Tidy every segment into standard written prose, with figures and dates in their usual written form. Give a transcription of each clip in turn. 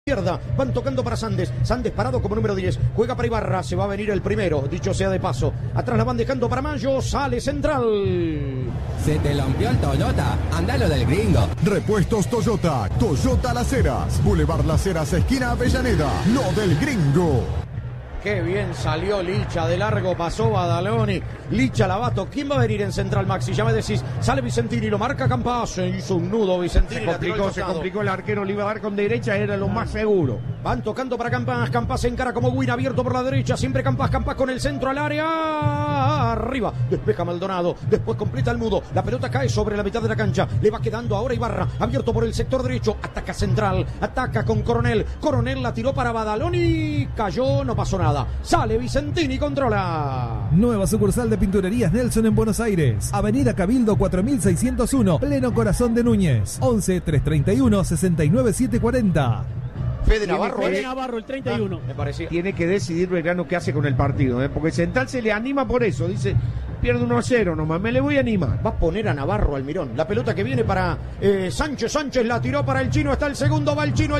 izquierda, van tocando para Sandes parado como número 10, juega para Ibarra, se va a venir el primero, dicho sea de paso, atrás la van dejando para Mayo, sale Central. Se te lampió el Toyota, andalo del gringo. Repuestos Toyota, Toyota Las Heras, Boulevard Las Heras, esquina Avellaneda, lo del gringo. Qué bien salió Licha, de largo pasó Badaloni, Licha Lavato, ¿quién va a venir en Central, Maxi? Ya me decís, sale Vicentini, lo marca Campas, se hizo un nudo Vicentini. Se complicó el arquero, le iba a dar con derecha, era lo más seguro. Van tocando para Campas, Campas encara como Win, abierto por la derecha, siempre Campas con el centro al área, arriba, despeja Maldonado, después completa el mudo, la pelota cae sobre la mitad de la cancha, le va quedando ahora Ibarra, abierto por el sector derecho, ataca Central, ataca con Coronel la tiró para Badaloni, cayó, no pasó nada. Sale Vicentini, controla. Nueva sucursal de Pinturerías Nelson en Buenos Aires. Avenida Cabildo 4601, pleno corazón de Núñez. 11 331 69 740. Fede Navarro, el 31. Me parecía. Tiene que decidir Belgrano qué hace con el partido, porque Central se le anima por eso. Dice, pierde 1-0 nomás, me le voy a animar. Va a poner a Navarro Almirón. La pelota que viene para Sánchez la tiró para el Chino, está el segundo, va el Chino.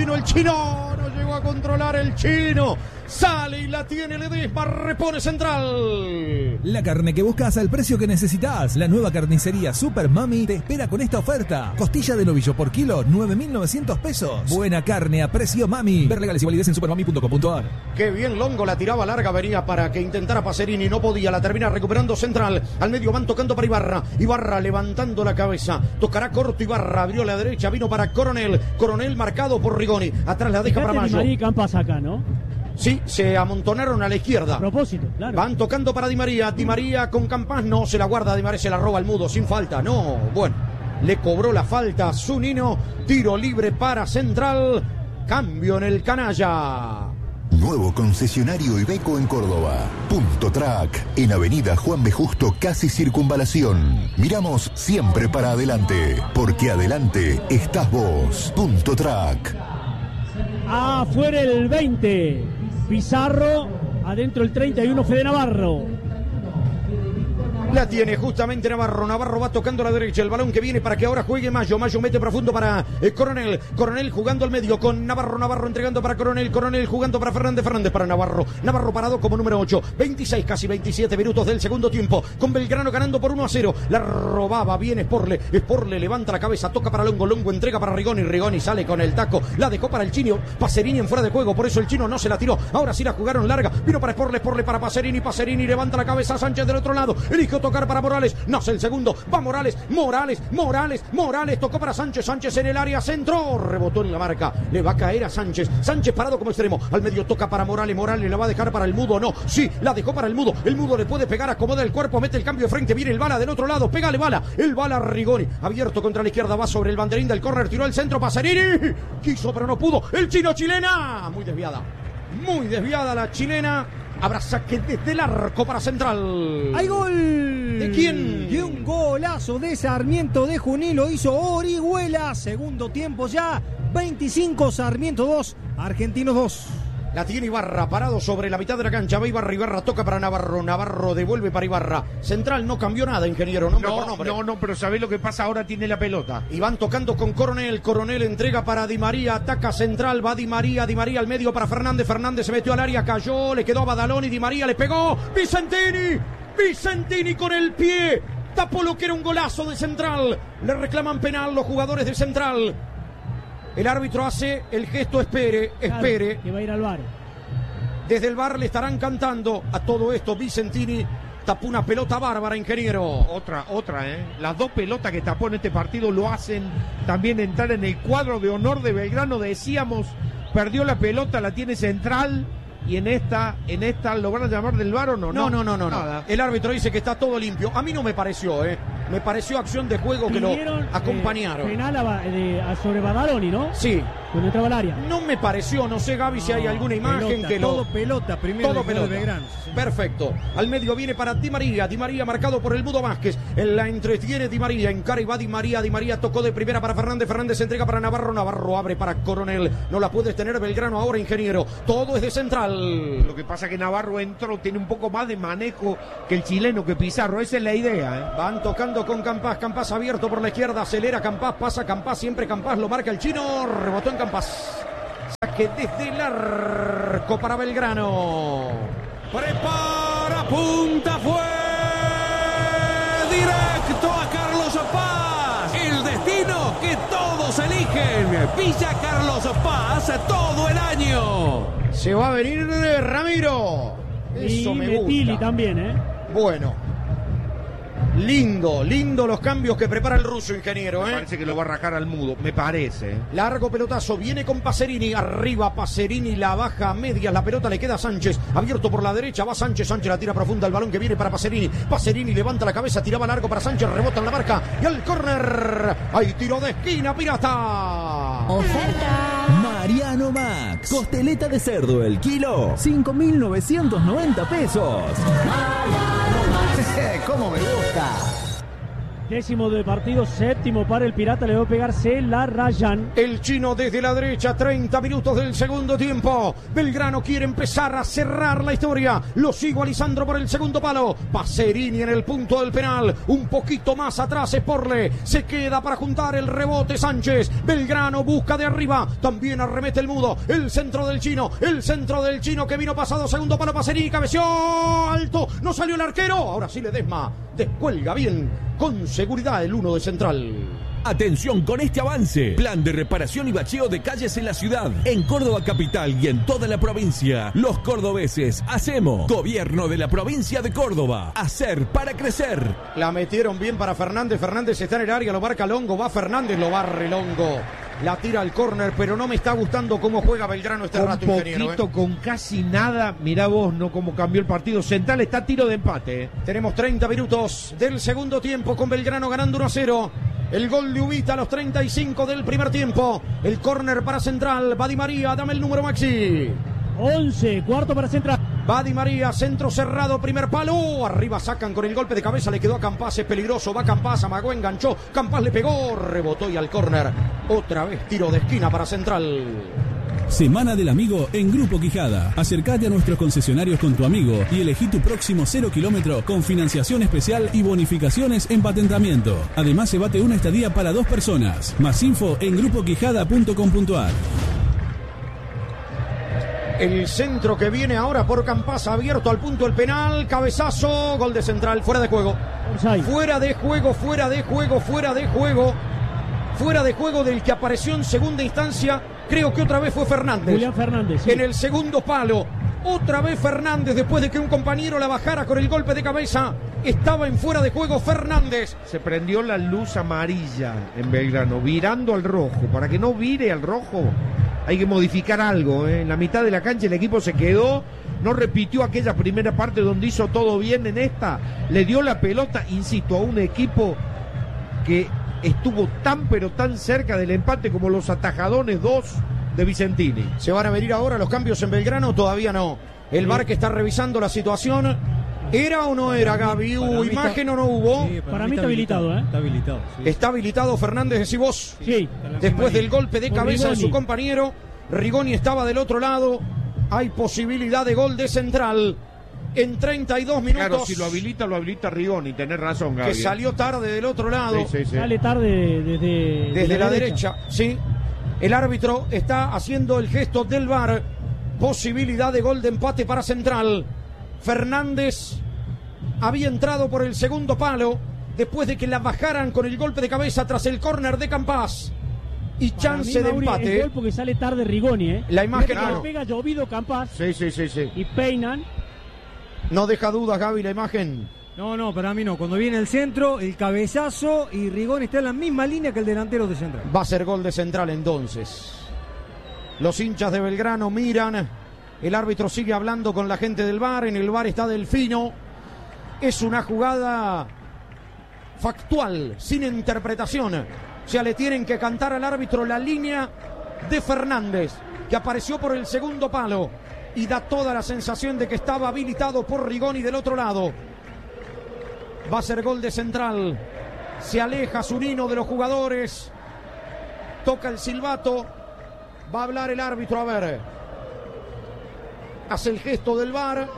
No llegó a controlar el Chino. Sale y la tiene Ledesma, repone Central. La carne que buscas al precio que necesitas. La nueva carnicería Super Mami te espera con esta oferta. Costilla de novillo por kilo, 9.900 pesos. Buena carne a precio Mami. Ver legales y validez en supermami.com.ar. Qué bien Longo, la tiraba larga, venía para que intentara Pacerini, no podía, la termina recuperando Central. Al medio van tocando para Ibarra levantando la cabeza, tocará corto Ibarra, abrió a la derecha, vino para Coronel marcado por Rigoni, atrás la deja para Mayo. María y Campas acá, ¿no? Sí, se amontonaron a la izquierda. A propósito, claro. Van tocando para Di María con Campas, no, se la guarda Di María, se la roba al mudo, sin falta, no, bueno, le cobró la falta a Zunino, tiro libre para Central, cambio en el canalla. Nuevo concesionario Iveco en Córdoba. Punto Track, en Avenida Juan B. Justo, casi Circunvalación. Miramos siempre para adelante, porque adelante estás vos. Punto Track. Afuera el 20, Pizarro, adentro el 31, Fede Navarro. La tiene justamente Navarro va tocando a la derecha, el balón que viene para que ahora juegue Mayo mete profundo para Coronel jugando al medio con Navarro entregando para Coronel jugando para Fernández para Navarro parado como número 8, 26, casi 27 minutos del segundo tiempo, con Belgrano ganando por 1-0, la robaba bien Sporle levanta la cabeza, toca para Longo entrega para Rigoni sale con el taco, la dejó para el Chino, Pacerini en fuera de juego, por eso el Chino no se la tiró, ahora sí la jugaron larga, vino para Sporle para Pacerini levanta la cabeza, Sánchez del otro lado, eligió tocar para Morales, no hace el segundo, va Morales, tocó para Sánchez en el área, centro, rebotó en la marca, le va a caer a Sánchez parado como extremo, al medio toca para Morales la va a dejar para el mudo, no, sí, la dejó para el mudo le puede pegar, acomoda el cuerpo, mete el cambio de frente, viene el bala del otro lado, pégale bala, el bala Rigoni, abierto contra la izquierda, va sobre el banderín del córner, tiró el centro, Pacerini, quiso pero no pudo, el Chino chilena, muy desviada la chilena. Habrá saque desde el arco para Central. ¡Hay gol! ¿De quién? De un golazo de Sarmiento de Junín, lo hizo Orihuela. Segundo tiempo ya, 25, Sarmiento 2, Argentinos 2. La tiene Ibarra, parado sobre la mitad de la cancha, va Ibarra toca para Navarro devuelve para Ibarra. Central no cambió nada, ingeniero, nombre por nombre. No, pero ¿sabés lo que pasa? Ahora tiene la pelota. Y van tocando con Coronel entrega para Di María, ataca Central, va Di María al medio para Fernández se metió al área, cayó, le quedó a Badaloni, Di María le pegó, Vicentini con el pie, tapó lo que era un golazo de Central, le reclaman penal los jugadores de Central. El árbitro hace el gesto, espere. Que va a ir al VAR. Desde el VAR le estarán cantando a todo esto. Vicentini tapó una pelota bárbara, ingeniero. Otra, Las dos pelotas que tapó en este partido lo hacen también entrar en el cuadro de honor de Belgrano. Decíamos, perdió la pelota, la tiene Central. Y en esta ¿lo van a llamar del VAR o no? No. El árbitro dice que está todo limpio. A mí no me pareció, Me pareció acción de juego que lo acompañaron. Penal sobre Badaloni, ¿no? Sí. Cuando entraba al área. No me pareció, no sé, Gaby, si hay alguna imagen pelota, que lo... Todo pelota, primero todo pelota. Belgrano. Perfecto. Al medio viene para Di María marcado por el Mudo Vázquez. La entretiene Di María, encara y va Di María tocó de primera para Fernández entrega para Navarro abre para Coronel. No la puedes tener Belgrano ahora, ingeniero. Todo es de Central. Lo que pasa es que Navarro entró, tiene un poco más de manejo que el chileno, que Pizarro. Esa es la idea, Van tocando con Campas abierto por la izquierda, acelera Campas, pasa Campas, siempre Campas, lo marca el Chino, rebotó en Campas. Que desde el arco para Belgrano. Prepara, punta, fue directo a Carlos Paz. El destino que todos eligen. Villa Carlos Paz todo el año. Se va a venir Ramiro. Eso y me Metilli gusta. también, Bueno. Lindo los cambios que prepara el ruso, ingeniero. Me parece que lo va a rajar al mudo, me parece. Largo pelotazo, viene con Pacerini, arriba Pacerini, la baja a medias, la pelota le queda a Sánchez, abierto por la derecha, va Sánchez la tira profunda, el balón que viene para Pacerini, Pacerini levanta la cabeza, tiraba largo para Sánchez, rebota en la marca y al córner, hay tiro de esquina, Pirata. Oferta. Mariano Max, costeleta de cerdo el kilo, 5.990 pesos. ¿Cómo me gusta? Décimo de partido, séptimo para el Pirata, le va a pegarse la Rayan. El chino desde la derecha, 30 minutos del segundo tiempo. Belgrano quiere empezar a cerrar la historia. Lo sigo a Lisandro por el segundo palo. Pacerini en el punto del penal. Un poquito más atrás Esporle. Se queda para juntar el rebote Sánchez. Belgrano busca de arriba. También arremete el mudo. El centro del chino. El centro del chino que vino pasado. Segundo palo Pacerini. Cabeció alto. No salió el arquero. Ahora sí Ledesma. Descuelga bien. Con seguridad el 1 de Central. Atención con este avance. Plan de reparación y bacheo de calles en la ciudad, en Córdoba capital y en toda la provincia. Los cordobeses hacemos. Gobierno de la provincia de Córdoba. Hacer para crecer. La metieron bien para Fernández. Fernández está en el área, lo marca Longo. Va Fernández, lo barre Longo. La tira al córner, pero no me está gustando cómo juega Belgrano este rato, ingeniero. Poquito, con casi nada. Mirá vos, ¿no? Cómo cambió el partido. Central está a tiro de empate. Tenemos 30 minutos del segundo tiempo con Belgrano ganando 1-0. El gol de Ubita a los 35 del primer tiempo. El córner para Central. Va Di María, dame el número, Maxi. 11, cuarto para Central. Va Di María, centro cerrado, primer palo. Arriba sacan con el golpe de cabeza, le quedó a Campás, es peligroso. Va Campás, amagó, enganchó. Campás le pegó, rebotó y al córner. Otra vez tiro de esquina para Central. Semana del Amigo en Grupo Quijada. Acércate a nuestros concesionarios con tu amigo y elegí tu próximo 0 kilómetro con financiación especial y bonificaciones en patentamiento. Además, se bate una estadía para 2 personas. Más info en grupoquijada.com.ar. El centro que viene ahora por Campás, abierto al punto del penal, cabezazo, gol de Central, fuera de juego. Fuera de juego, fuera de juego, fuera de juego. Fuera de juego del que apareció en segunda instancia, creo que otra vez fue Fernández. Julián Fernández, sí. En el segundo palo, otra vez Fernández, después de que un compañero la bajara con el golpe de cabeza, estaba en fuera de juego Fernández. Se prendió la luz amarilla en Belgrano, virando al rojo. Para que no vire al rojo, hay que modificar algo, ¿eh? En la mitad de la cancha el equipo se quedó, no repitió aquella primera parte donde hizo todo bien. En esta le dio la pelota, insisto, a un equipo que estuvo tan pero tan cerca del empate como los Atajadones 2 de Vicentini. ¿Se van a venir ahora los cambios en Belgrano? Todavía no. El VAR que está revisando la situación. ¿Era o no era, Gaby? ¿Hubo imagen o no hubo? Sí, para mí está habilitado, ¿eh? Está habilitado. Sí. Está habilitado Fernández, decís vos. Sí. Después del golpe de Por cabeza de Rigoni. su compañero, Rigoni estaba del otro lado. Hay posibilidad de gol de Central en 32 minutos. Claro, si lo habilita Rigoni, tenés razón, Gaby. Que salió tarde del otro lado. Sí. Sale tarde Desde la derecha, sí. El árbitro está haciendo el gesto del VAR. Posibilidad de gol de empate para Central. Fernández había entrado por el segundo palo después de que la bajaran con el golpe de cabeza tras el córner de Campás. Y Para chance mí, de Mauri, empate. Es gol porque sale tarde Rigoni, ¿eh? La imagen, Fíjate que claro. le pega llovido Campás Sí. y peinan. No deja dudas, Gaby, la imagen. No, para mí no. Cuando viene el centro, el cabezazo y Rigoni está en la misma línea que el delantero de Central. Va a ser gol de Central entonces. Los hinchas de Belgrano miran. El árbitro sigue hablando con la gente del VAR. En el VAR está Delfino. Es una jugada factual, sin interpretación. O sea, le tienen que cantar al árbitro la línea de Fernández, que apareció por el segundo palo y da toda la sensación de que estaba habilitado por Rigoni del otro lado. Va a ser gol de Central. Se aleja Zunino de los jugadores. Toca el silbato. Va a hablar el árbitro, a ver. Hace el gesto del VAR.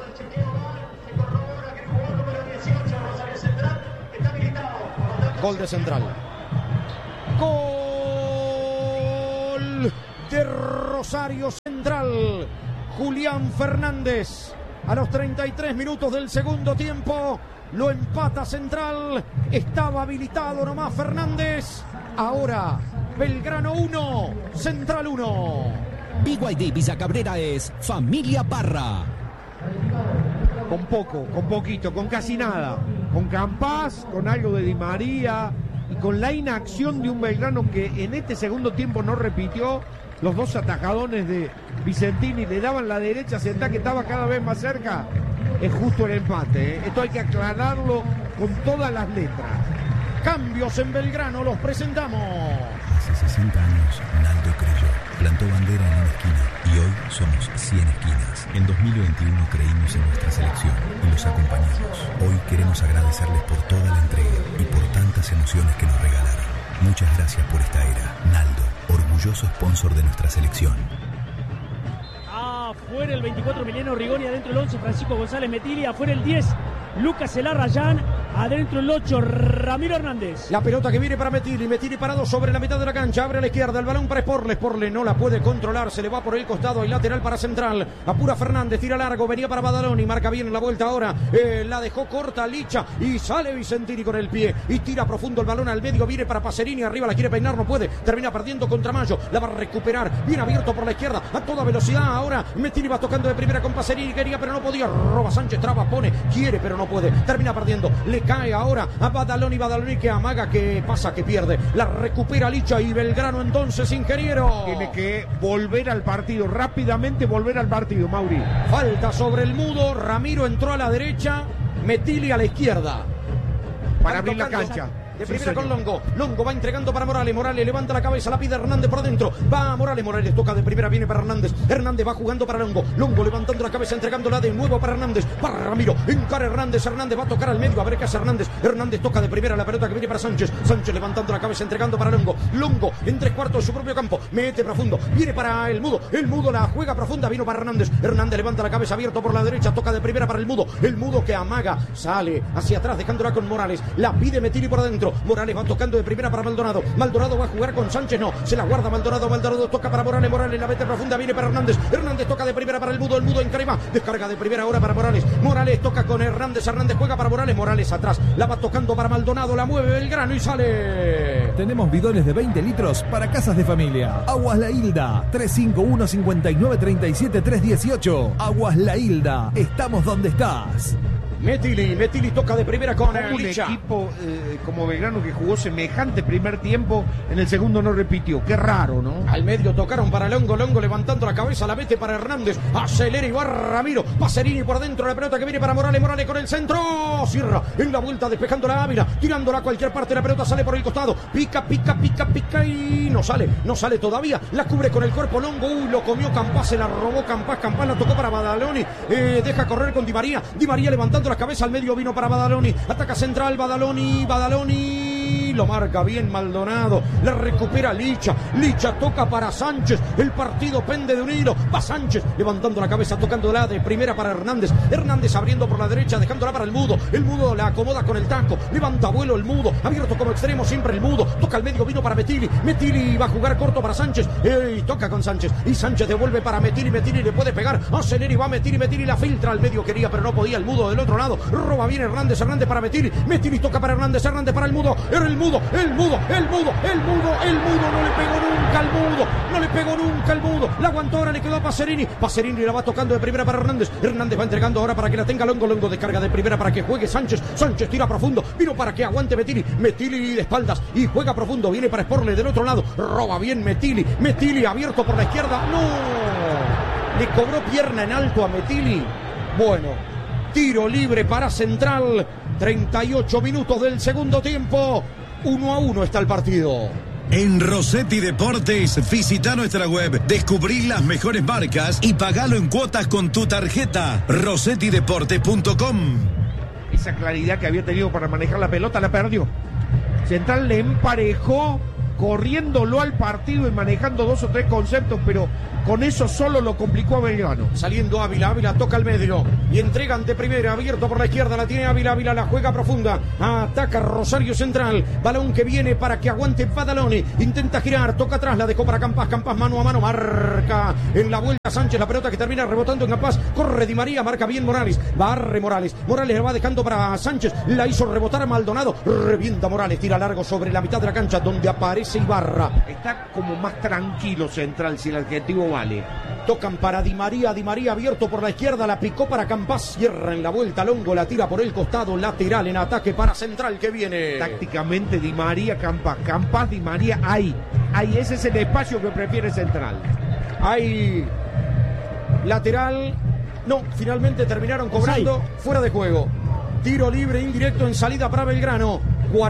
Gol de Central. Gol de Rosario Central. Julián Fernández a los 33 minutos del segundo tiempo lo empata Central. Estaba habilitado nomás Fernández. Ahora Belgrano 1, Central 1. BYD Villa Cabrera es Familia Parra. Con poco, con poquito, con casi nada. Con Campás, con algo de Di María y con la inacción de un Belgrano que en este segundo tiempo no repitió. Los dos atajadones de Vicentini le daban la derecha, Central que estaba cada vez más cerca. Es justo el empate, ¿eh? Esto hay que aclararlo con todas las letras. Cambios en Belgrano, los presentamos. Hace 60 años, Naldo creyó, plantó bandera en una esquina y hoy somos 100 esquinas. En 2021 creímos en nuestra selección y los acompañamos. Hoy queremos agradecerles por toda la entrega y por tantas emociones que nos regalaron. Muchas gracias por esta era. Naldo, orgulloso sponsor de nuestra selección. Afuera el 24 Mileno Rigoni, adentro el 11 Francisco González Metilli, afuera el 10 Lucas Elarrayán, adentro el 8 Ramiro Hernández. La pelota que viene para Metilli, Metilli parado sobre la mitad de la cancha, abre a la izquierda, el balón para Sporle, Sporle no la puede controlar, se le va por el costado, hay lateral para Central, apura Fernández, tira largo, venía para Badaloni, marca bien la vuelta ahora, la dejó corta Licha y sale Vicentini con el pie y tira profundo el balón al medio, viene para Pacerini, arriba la quiere peinar, no puede, termina perdiendo contra Mayo, la va a recuperar, bien abierto por la izquierda, a toda velocidad ahora, Metilli va tocando de primera con Pacerini, quería pero no podía, roba Sánchez, traba, pone, quiere pero no puede, termina perdiendo, le cae ahora a Badaloni, Badaloni que amaga, que pasa, que pierde, la recupera Licha y Belgrano entonces, ingeniero. Tiene que volver al partido, rápidamente volver al partido, Mauri. Falta sobre el mudo, Ramiro entró a la derecha, Metilli a la izquierda. Para abrir la cancha. De primera con Longo. Longo va entregando para Morales. Morales levanta la cabeza, la pide Hernández por adentro. Va Morales. Morales toca de primera, viene para Hernández. Hernández va jugando para Longo. Longo levantando la cabeza, entregándola de nuevo para Hernández. Para Ramiro. Encara Hernández. Hernández va a tocar al medio. A ver qué hace Hernández. Hernández toca de primera la pelota que viene para Sánchez. Sánchez levantando la cabeza, entregando para Longo. Longo en 3/4 de su propio campo. Mete profundo. Viene para el mudo. El mudo la juega profunda. Vino para Hernández. Hernández levanta la cabeza, abierto por la derecha. Toca de primera para el mudo. El mudo que amaga. Sale hacia atrás, dejándola con Morales. La pide Metilli por adentro. Morales va tocando de primera para Maldonado. Maldonado va a jugar con Sánchez, no, se la guarda Maldonado. Maldonado toca para Morales. Morales la mete profunda, viene para Hernández. Hernández toca de primera para el mudo encarema, descarga de primera ahora para Morales. Morales toca con Hernández. Hernández juega para Morales. Morales atrás, la va tocando para Maldonado, la mueve Belgrano y sale. Tenemos bidones de 20 litros para casas de familia. Aguas La Hilda, 351 59 37 318. Aguas La Hilda, estamos donde estás. Metilli toca de primera con un Licha. equipo como Belgrano que jugó semejante primer tiempo, en el segundo no repitió. Qué raro, ¿no? Al medio tocaron para Longo. Longo levantando la cabeza, la mete para Hernández. Acelera y va Ramiro. Pacerini por dentro, la pelota que viene para Morales. Morales con el centro. Cierra en la vuelta, despejando la Ávila. Tirándola a cualquier parte. La pelota sale por el costado. Pica y no sale todavía. La cubre con el cuerpo Longo. Uy, lo comió Campás, se la robó Campás. Campás la tocó para Badaloni. Deja correr con Di María. Di María levantando la cabeza al medio, vino para Badaloni, ataca Central, Badaloni, lo marca bien Maldonado, la recupera Licha toca para Sánchez, el partido pende de un hilo, va Sánchez levantando la cabeza, tocándola de primera para Hernández abriendo por la derecha, dejándola para el mudo la acomoda con el taco, levanta vuelo el mudo, abierto como extremo siempre el mudo, toca al medio, vino para Metilli va a jugar corto para Sánchez, y toca con Sánchez, y Sánchez devuelve para Metilli le puede pegar, acelera y va Metilli la filtra al medio, quería pero no podía el mudo del otro lado, roba bien Hernández para Metilli toca para Hernández para el mudo, era el mudo, no le pegó nunca al mudo, la aguantó, ahora le quedó a Pacerini la va tocando de primera para Hernández va entregando ahora para que la tenga Longo descarga de primera para que juegue Sánchez tira profundo, vino para que aguante Metilli de espaldas y juega profundo, viene para Sporle del otro lado, roba bien Metilli abierto por la izquierda, no, le cobró pierna en alto a Metilli, bueno, tiro libre para Central, 38 minutos del segundo tiempo, 1-1 está el partido. En Rossetti Deportes, visita nuestra web, descubrí las mejores marcas y pagalo en cuotas con tu tarjeta. RossettiDeportes.com. Esa claridad que había tenido para manejar la pelota la perdió. Central le emparejó corriéndolo al partido y manejando 2 o 3 conceptos, pero Con eso solo lo complicó a Belgrano. Saliendo Ávila toca al medio y entrega ante primera, abierto por la izquierda, la tiene Ávila la juega profunda, ataca Rosario Central, balón que viene para que aguante Badaloni, intenta girar, toca atrás, la dejó para Campas mano a mano, marca en la vuelta Sánchez, la pelota que termina rebotando en Campas, corre Di María, marca bien Morales, barre Morales la va dejando para Sánchez, la hizo rebotar a Maldonado, revienta Morales, tira largo sobre la mitad de la cancha donde aparece Ibarra. Está como más tranquilo Central, si el adjetivo vale. Tocan para Di María abierto por la izquierda, la picó para Campas, cierra en la vuelta Longo, la tira por el costado, lateral en ataque para Central que viene. Tácticamente Di María, Campas, Di María, ahí, ese es el espacio que prefiere Central. Hay lateral, no, finalmente terminaron cobrando fuera de juego. Tiro libre indirecto en salida para Belgrano.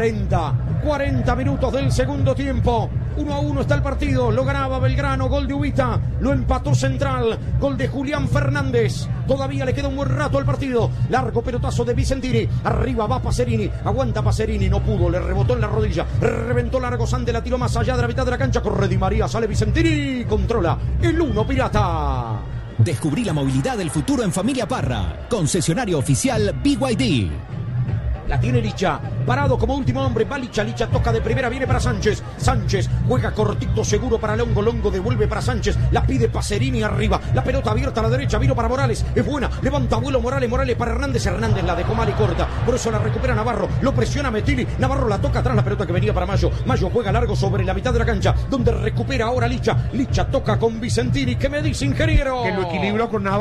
40 minutos del segundo tiempo. 1-1 está el partido, lo ganaba Belgrano, gol de Ubita, lo empató Central, gol de Julián Fernández. Todavía le queda un buen rato al partido. Largo pelotazo de Vicentini, arriba va Pacerini, aguanta Pacerini, no pudo, le rebotó en la rodilla, reventó largo Sande, la tiró más allá de la mitad de la cancha, corre Di María, sale Vicentini, controla el 1 Pirata. Descubrí la movilidad del futuro en Familia Parra, concesionario oficial BYD. La tiene Licha, parado como último hombre, va Licha, toca de primera, viene para Sánchez, juega cortito, seguro para Longo, devuelve para Sánchez, la pide Pacerini arriba, la pelota abierta a la derecha, vino para Morales, es buena, levanta vuelo Morales para Hernández la dejó mal y corta, por eso la recupera Navarro, lo presiona Metilli, Navarro la toca atrás, la pelota que venía para Mayo juega largo sobre la mitad de la cancha, donde recupera ahora Licha toca con Vicentini, ¿qué me dice, ingeniero? Que lo equilibró con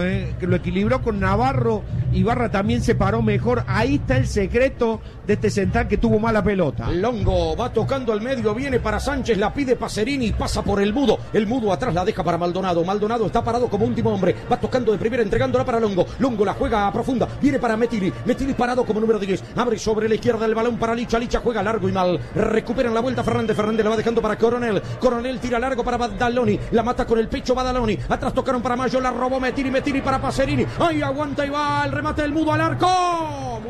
Navarro, Ibarra también se paró mejor, ahí está el secreto de este Central que tuvo mala pelota. Longo va tocando al medio, viene para Sánchez, la pide Pacerini, pasa por el Mudo atrás la deja para Maldonado está parado como último hombre, va tocando de primera, entregándola para Longo la juega a profunda, viene para Metilli parado como número 10, abre sobre la izquierda el balón para Licha juega largo y mal, recupera en la vuelta Fernández la va dejando para Coronel tira largo para Badaloni, la mata con el pecho Badaloni, atrás tocaron para Mayo, la robó Metilli para Pacerini, ahí aguanta y va el remate del Mudo al arco,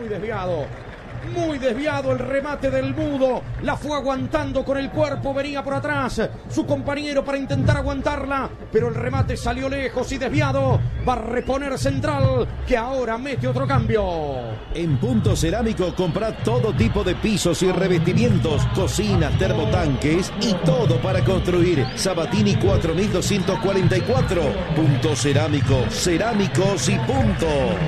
muy desviado el remate del Mudo, la fue aguantando con el cuerpo, venía por atrás su compañero para intentar aguantarla, pero el remate salió lejos y desviado, va a reponer Central, que ahora mete otro cambio. En Punto Cerámico comprá todo tipo de pisos y revestimientos, cocinas, termotanques y todo para construir. Sabatini 4244, Punto Cerámico, cerámicos y punto.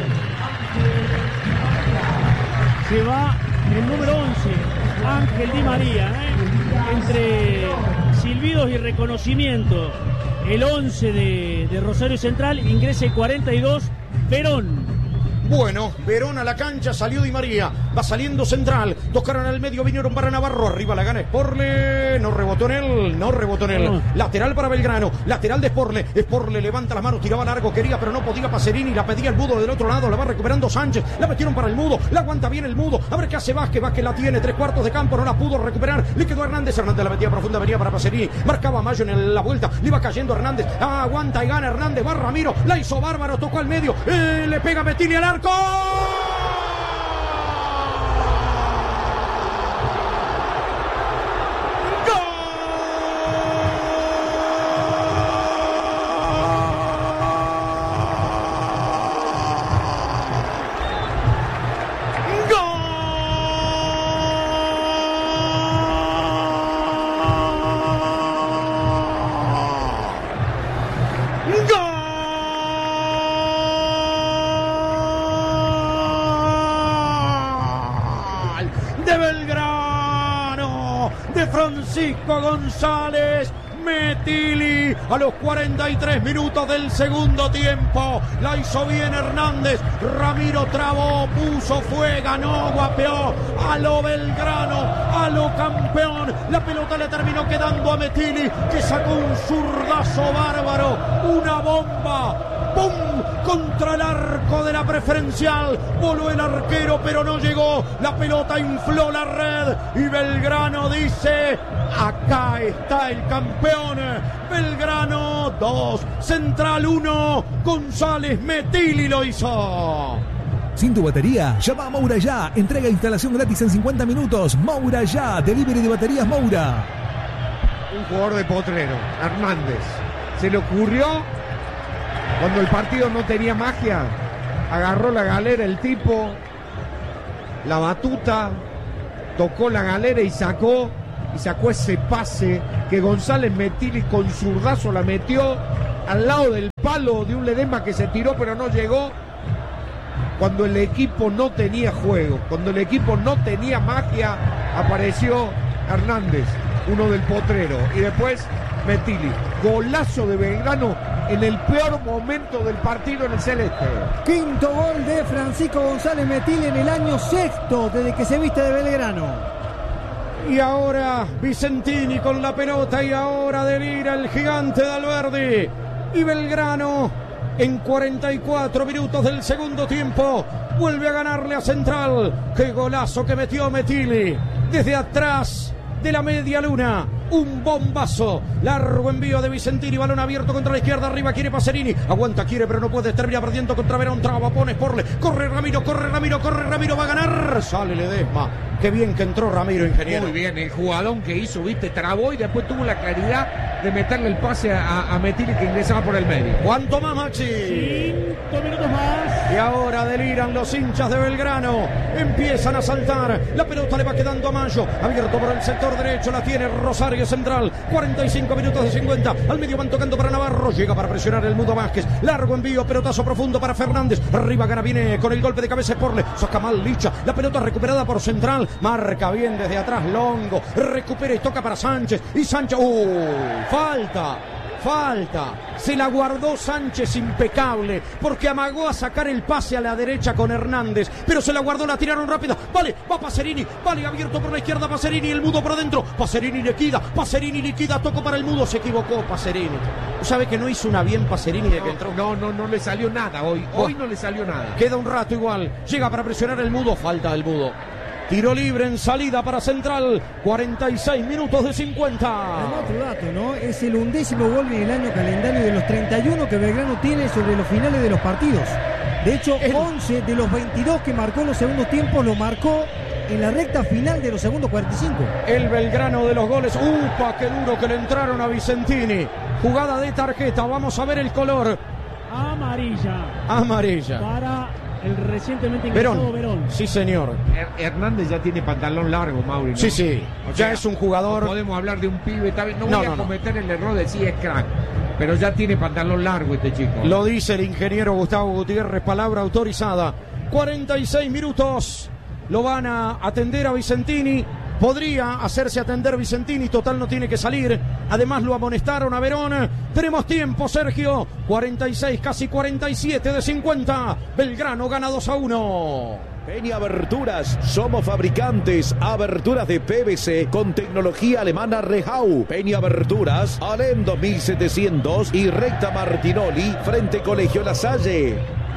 Se va el número 11, Ángel Di María, entre silbidos y reconocimiento. El 11 de Rosario Central, ingresa el 42, Verón. Bueno, Verón a la cancha, salió Di María, va saliendo Central, tocaron al medio, vinieron para Navarro, arriba la gana Sporle, no rebotó en él, lateral para Belgrano, lateral de Sporle levanta las manos, tiraba largo, quería pero no podía Pacerini, la pedía el Mudo del otro lado, la va recuperando Sánchez, la metieron para el Mudo, la aguanta bien el Mudo, a ver qué hace Vázquez la tiene, 3/4 de campo, no la pudo recuperar, le quedó Hernández la metía profunda, venía para Pacerini, marcaba Mayo en la vuelta, le iba cayendo Hernández, aguanta y gana Hernández, va Ramiro, la hizo bárbaro, tocó al medio, le pega Metilli al arco. Francisco González Metilli a los 43 minutos del segundo tiempo, la hizo bien Hernández, Ramiro trabó, puso, fue, ganó, guapeó, a lo Belgrano, a lo campeón, la pelota le terminó quedando a Metilli, que sacó un zurdazo bárbaro, una bomba, ¡pum!, contra el arco de la preferencial, voló el arquero pero no llegó, la pelota infló la red y Belgrano dice: acá está el campeón. Belgrano 2, Central 1, González Metilli lo hizo. ¿Sin tu batería? Llama a Moura Ya. Entrega e instalación gratis en 50 minutos. Moura Ya. Delivery de baterías Moura. Un jugador de potrero, Hernández. se le ocurrió, cuando el partido no tenía magia, agarró la galera el tipo, la batuta, tocó la galera y sacó ese pase que González Metilli con zurdazo la metió al lado del palo de un Ledesma que se tiró pero no llegó. Cuando el equipo no tenía juego, cuando el equipo no tenía magia, apareció Hernández, uno del potrero, y después Metilli. Golazo de Belgrano en el peor momento del partido en el celeste. Quinto gol de Francisco González Metilli en el año sexto desde que se viste de Belgrano. Y ahora Vicentini con la pelota y ahora delira el gigante de Alberdi. Y Belgrano en 44 minutos del segundo tiempo vuelve a ganarle a Central. ¡Qué golazo que metió Metilli! Desde atrás de la media luna, un bombazo, largo envío de Vicentini, balón abierto contra la izquierda, arriba quiere Pacerini, aguanta, quiere pero no puede, termina perdiendo contra Verón, traba, pone Sporle, corre Ramiro, va a ganar, sale Ledesma. Qué bien que entró Ramiro, ingeniero. Muy bien, el jugadón que hizo, viste, trabó y después tuvo la claridad de meterle el pase a Metilli que ingresaba por el medio. ¿Cuánto más, Maxi? 5 minutos más. Y ahora deliran los hinchas de Belgrano, empiezan a saltar, la pelota le va quedando a Mayo, abierto por el sector derecho, la tiene Rosario Central, 45 minutos de 50, al medio van tocando para Navarro, llega para presionar el Mudo Vázquez, largo envío, pelotazo profundo para Fernández, arriba gana, viene con el golpe de cabeza Sporle, saca mal Licha, la pelota recuperada por Central, marca bien desde atrás Longo, recupera y toca para Sánchez, y Sánchez, falta, se la guardó Sánchez impecable, porque amagó a sacar el pase a la derecha con Hernández, pero se la guardó, la tiraron rápida, vale, va Pacerini, vale, abierto por la izquierda Pacerini, el Mudo por dentro, Pacerini liquida, tocó para el Mudo, se equivocó Pacerini, ¿sabe que no hizo una bien Pacerini de que entró? No le salió nada hoy no le salió nada. Queda un rato igual, llega para presionar el Mudo, falta del Mudo. Tiro libre en salida para Central, 46 minutos de 50. Otro dato, ¿no? Es el 11º gol en el año calendario de los 31 que Belgrano tiene sobre los finales de los partidos. De hecho, 11 de los 22 que marcó en los segundos tiempos lo marcó en la recta final de los segundos 45. El Belgrano de los goles. ¡Upa! ¡Qué duro que le entraron a Vicentini! Jugada de tarjeta, vamos a ver el color. Amarilla. Para el recientemente ingresado Verón. Sí, señor. Hernández ya tiene pantalón largo, Mauri, ¿no? Sí. O ya sea, es un jugador. No podemos hablar de un pibe, no voy a cometer el error de si es crack, pero ya tiene pantalón largo este chico. Lo dice el ingeniero Gustavo Gutiérrez, palabra autorizada. 46 minutos. Lo van a atender a Vicentini. Podría hacerse atender Vicentini, total no tiene que salir. Además lo amonestaron a Verón. Tenemos tiempo, Sergio. 46, casi 47 de 50. Belgrano gana 2-1. Peña Aberturas, somos fabricantes, aberturas de PVC con tecnología alemana Rehau. Peña Aberturas, Alem 2700 y recta Martinoli, frente Colegio La Salle.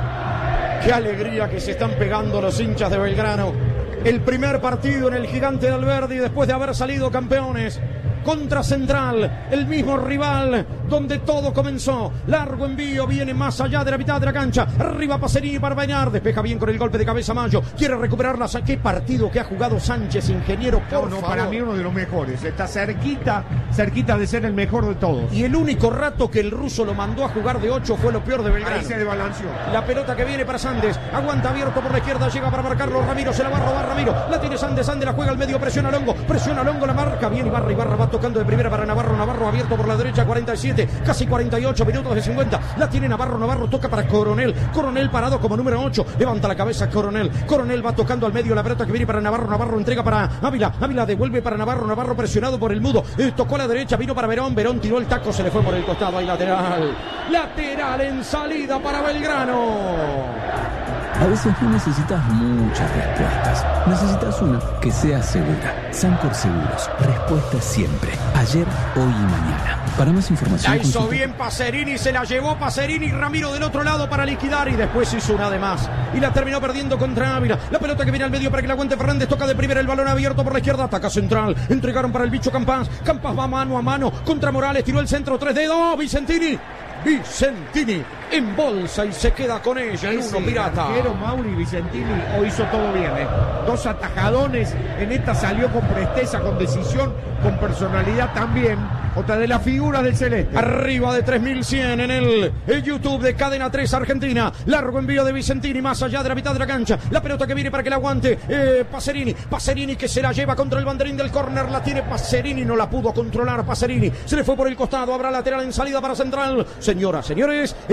Qué alegría que se están pegando los hinchas de Belgrano. El primer partido en el Gigante de Alberdi después de haber salido campeones contra Central, el mismo rival donde todo comenzó. Largo envío, viene más allá de la mitad de la cancha. Arriba Pacerini para Bañar, despeja bien con el golpe de cabeza Mayo. Quiere recuperarla. Qué partido que ha jugado Sánchez, ingeniero, por favor. Para mí uno de los mejores. Está cerquita de ser el mejor de todos. Y el único rato que el ruso lo mandó a jugar de 8 fue lo peor de Belgrano. Ahí se desbalanceó. La pelota que viene para Sandes, aguanta abierto por la izquierda, llega para marcarlo Ramiro, se la va a robar Ramiro. La tiene Sandes la juega al medio, presiona Longo, la marca bien Ibarra va tocando de primera para Navarro abierto por la derecha, 47, casi 48 minutos de 50, la tiene Navarro toca para Coronel parado como número 8, levanta la cabeza Coronel va tocando al medio, la pelota que viene para Navarro entrega para Ávila devuelve para Navarro presionado por el Mudo, tocó a la derecha, vino para Verón tiró el taco, se le fue por el costado, hay lateral en salida para Belgrano. A veces no necesitas muchas respuestas, necesitas una que sea segura. Sancor Seguros, respuesta siempre, ayer, hoy y mañana. Para más información, la hizo bien Pacerini, se la llevó Pacerini, Ramiro del otro lado para liquidar y después hizo una de más y la terminó perdiendo contra Ávila. La pelota que viene al medio para que la aguante Fernández, toca de primera, el balón abierto por la izquierda, ataca Central, entregaron para el bicho Campas va mano a mano contra Morales, tiró el centro, 3 dedos, Vicentini en bolsa y se queda con ella en uno pirata. Pero Mauri Vicentini hoy hizo todo bien, Dos atajadones, en esta salió con presteza, con decisión, con personalidad también. Otra de las figuras del celeste. Arriba de 3100 en el YouTube de Cadena 3 Argentina. Largo envío de Vicentini más allá de la mitad de la cancha. La pelota que viene para que la aguante Pacerini. Pacerini que se la lleva contra el banderín del córner. La tiene Pacerini, no la pudo controlar Pacerini. Se le fue por el costado. Habrá lateral en salida para Central. Señoras, señores.